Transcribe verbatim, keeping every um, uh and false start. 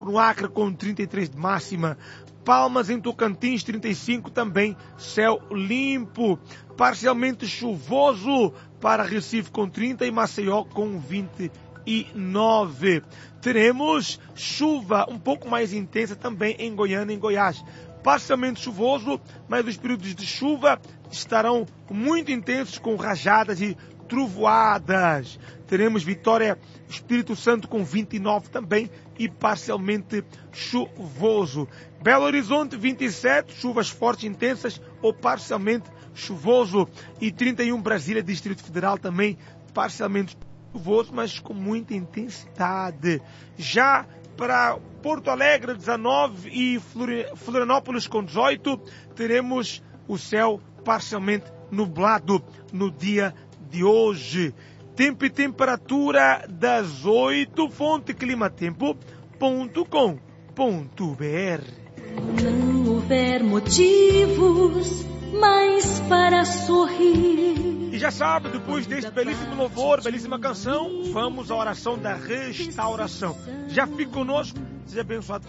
no Acre com trinta e três de máxima. Palmas em Tocantins, trinta e cinco também, céu limpo. Parcialmente chuvoso para Recife com trinta e Maceió com vinte e nove. Teremos chuva um pouco mais intensa também em Goiânia e em Goiás. Parcialmente chuvoso, mas os períodos de chuva estarão muito intensos com rajadas e trovoadas. Teremos Vitória, Espírito Santo com vinte e nove também e parcialmente chuvoso. Belo Horizonte vinte e sete, chuvas fortes intensas ou parcialmente chuvoso. E trinta e um Brasília, Distrito Federal também parcialmente chuvoso, mas com muita intensidade. Já para Porto Alegre dezenove e Florianópolis com dezoito, teremos o céu parcialmente nublado no dia de hoje. Tempo e temperatura das oito, fonte climatempo ponto com ponto br. Não houver motivos mais para sorrir. E já sabe, depois deste belíssimo louvor, belíssima canção, vamos à oração da restauração. Já fique conosco, seja abençoado.